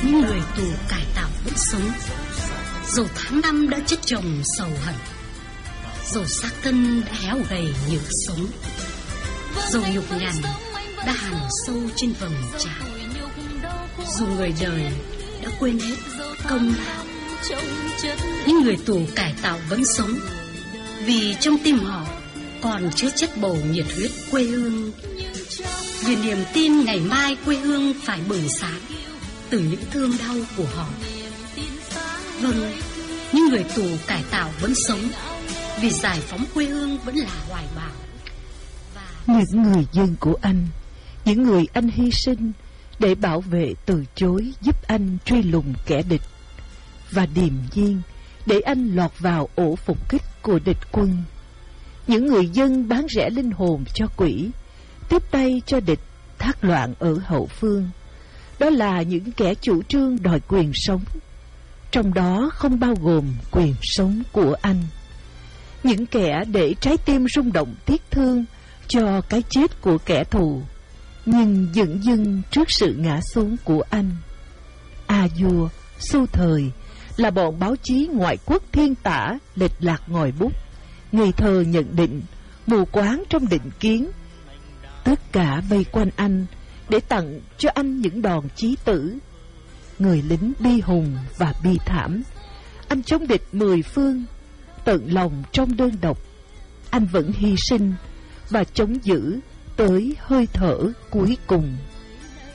những người tù cải tạo vẫn sống, dầu tháng năm đã chất chồng sầu hận, dầu xác thân đã héo gầy nhược sống, dầu nhục nhằn đã hằn sâu trên vầng trán, dù người đời đã quên hết công lao, những người tù cải tạo vẫn sống, vì trong tim họ còn chứa chất bầu nhiệt huyết quê hương, vì niềm tin ngày mai quê hương phải bừng sáng từ những thương đau của họ. Vâng, những người tù cải tạo vẫn sống, vì giải phóng quê hương vẫn là hoài bão. Những người dân của anh, những người anh hy sinh để bảo vệ từ chối giúp anh truy lùng kẻ địch, và điềm nhiên để anh lọt vào ổ phục kích của địch quân. Những người dân bán rẻ linh hồn cho quỷ, tiếp tay cho địch thác loạn ở hậu phương. Đó là những kẻ chủ trương đòi quyền sống, trong đó không bao gồm quyền sống của anh. Những kẻ để trái tim rung động tiếc thương cho cái chết của kẻ thù, nhưng dửng dưng trước sự ngã xuống của anh. A Vua, Xu Thời là bọn báo chí ngoại quốc thiên tả, lệch lạc ngòi bút, ngây thơ nhận định, mù quáng trong định kiến. Tất cả vây quanh anh để tặng cho anh những đòn chí tử. Người lính bi hùng và bi thảm, anh chống địch 10 phương, tận lòng trong đơn độc. Anh vẫn hy sinh và chống giữ tới hơi thở cuối cùng.